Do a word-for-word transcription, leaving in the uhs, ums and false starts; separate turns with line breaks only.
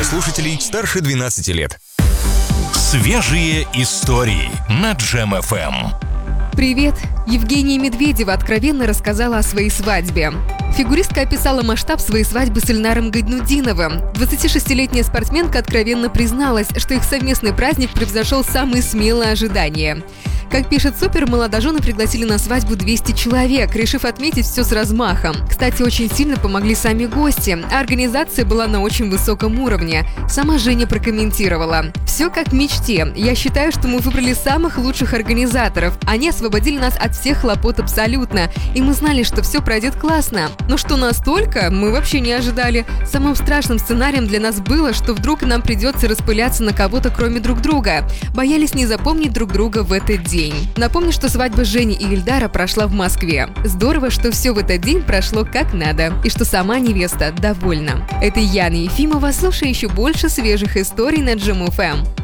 радиослушателей старше двенадцати лет.
Свежие истории на Джем эф эм.
Привет! Евгения Медведева откровенно рассказала о своей свадьбе. Фигуристка описала масштаб своей свадьбы с Ильнаром Гайнутдиновым. двадцатишестилетняя спортсменка откровенно призналась, что их совместный праздник превзошел самые смелые ожидания. Как пишет Супер, молодожены пригласили на свадьбу двести человек, решив отметить все с размахом. Кстати, очень сильно помогли сами гости, а организация была на очень высоком уровне. Сама Женя прокомментировала: «Все как в мечте. Я считаю, что мы выбрали самых лучших организаторов. Они освободили нас от всех хлопот абсолютно. И мы знали, что все пройдет классно. Но что настолько, мы вообще не ожидали. Самым страшным сценарием для нас было, что вдруг нам придется распыляться на кого-то кроме друг друга. Боялись не запомнить друг друга в этот день». Напомню, что свадьба Жени и Ильдара прошла в Москве. Здорово, что все в этот день прошло как надо, и что сама невеста довольна. Это Яна Ефимова. Слушай еще больше свежих историй на Джем эф эм.